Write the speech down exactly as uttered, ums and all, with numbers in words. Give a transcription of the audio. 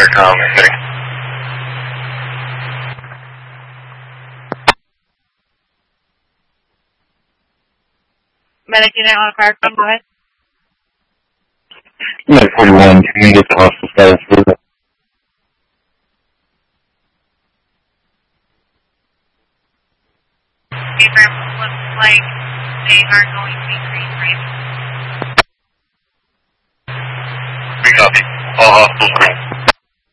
intercom, I think. Medic unit on a fire code, go ahead. Unit forty-one, can you get the hospital status for that? Abraham, looks like they are going to be green right. We copy. All hospitals green.